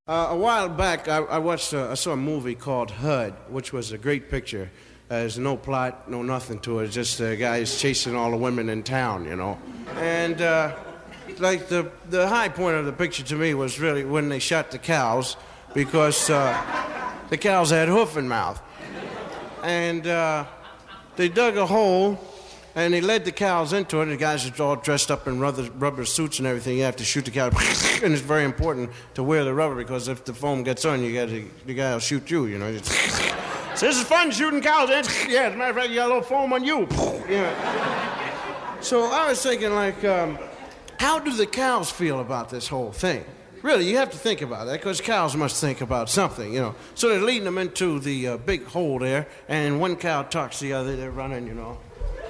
A while back, I saw a movie called HUD, which was a great picture. There's no plot, no nothing to it. It's just guys chasing all the women in town, you know. And like the high point of the picture to me was really when they shot the cows, because the cows had hoof and mouth, and they dug a hole. And they led the cows into it. The guys are all dressed up in rubber suits and everything. You have to shoot the cow, and it's very important to wear the rubber because if the foam gets on, the guy will shoot you. You know. So this is fun shooting cows. Yeah, as a matter of fact, you got a little foam on you. Yeah. So I was thinking, like, how do the cows feel about this whole thing? Really, you have to think about that because cows must think about something, you know. So they're leading them into the big hole there, and one cow talks to the other. They're running, you know.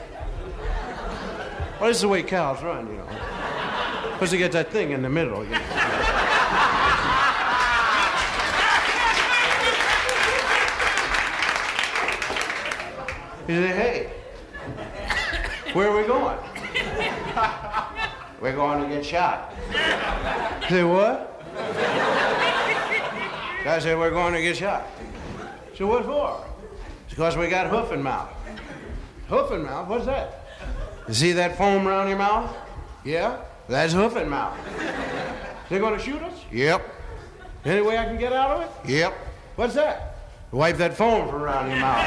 Well, this is the way cows run, you know. Because they get that thing in the middle, you know. You say, hey, where are we going? We're going to get shot. You say, what? Guy said, we're going to get shot. So what for? It's because we got hoof and mouth. Hoof and mouth? What's that? You see that foam around your mouth? Yeah? That's hoof and mouth. They're going to shoot us? Yep. Any way I can get out of it? Yep. What's that? Wipe that foam from around your mouth.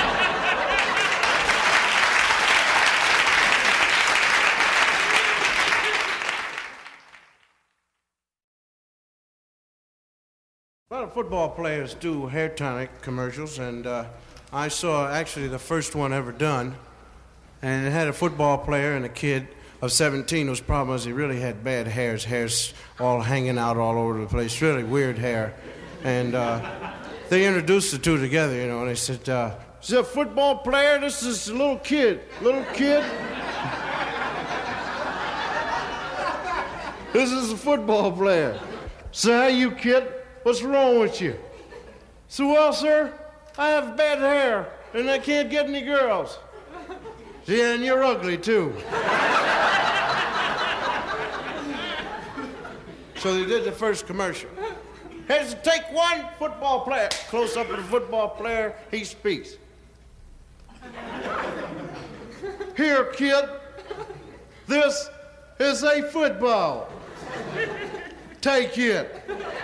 A lot of football players do hair tonic commercials, and I saw actually the first one ever done. And it had a football player and a kid of 17 whose problem was he really had bad hairs all hanging out all over the place, really weird hair. And they introduced the two together, you know, and they said, is this a football player? This is a little kid. This is a football player. So, hey, you kid, what's wrong with you? So, well, sir, I have bad hair, and I can't get any girls. Yeah, and you're ugly, too. So they did the first commercial. Here's take one football player. Close up to the football player, he speaks. Here, kid, this is a football. Take it.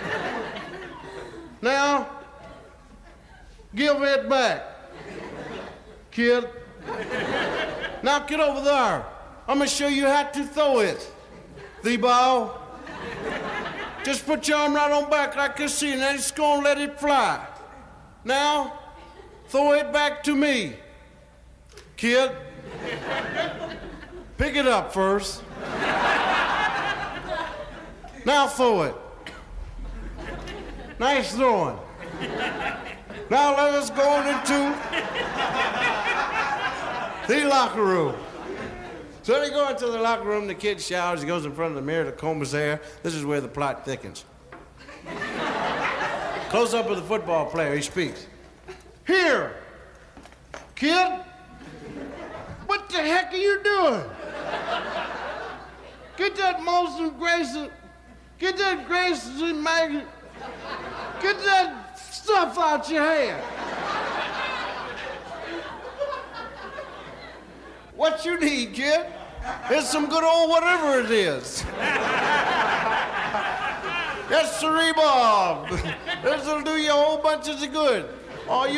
Now, give it back, kid. Now get over there. I'm going to show you how to throw it. The ball. Just put your arm right on back like you see, and then it's going to let it fly. Now, throw it back to me. Kid, pick it up first. Now throw it. Nice throwing. Now let us go into the locker room. So they go into the locker room, the kid showers, he goes in front of the mirror to comb his hair. This is where the plot thickens. Close up with the football player, he speaks. Here, kid, what the heck are you doing? Get that Molson Grayson, get that Grayson magazine, get that stuff out your hair. What you need, kid? It's some good old whatever it is. Yes, sirree, Bob. This'll do you a whole bunch of good. All you